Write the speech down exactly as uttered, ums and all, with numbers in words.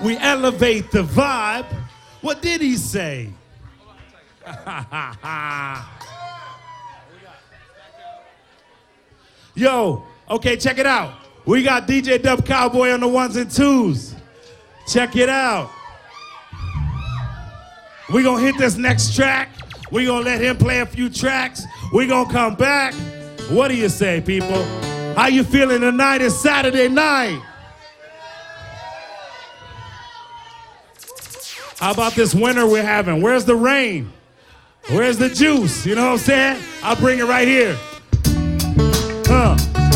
We elevate the vibe. What did he say? Yo, okay, check it out. We got D J Dub Cowboy on the ones and twos. Check it out. We gonna hit this next track. We gonna let him play a few tracks. We gonna come back. What do you say, people? How you feeling tonight? It's Saturday night. How about this winter we're having? Where's the rain? Where's the juice? You know what I'm saying? I'll bring it right here. Huh.